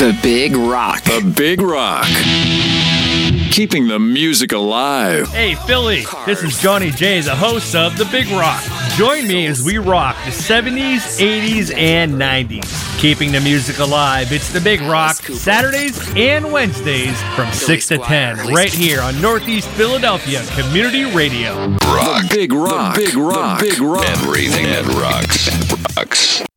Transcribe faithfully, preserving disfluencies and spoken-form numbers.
The Big Rock. The Big Rock. Keeping the music alive. Hey, Philly, this is Johnny J, the host of The Big Rock. Join me as we rock the seventies, eighties, and nineties. Keeping the music alive, it's The Big Rock, Saturdays and Wednesdays from six to ten, right here on Northeast Philadelphia Community Radio. Rock. The Big Rock. The Big Rock. The Big Rock. Everything that rocks. Rocks.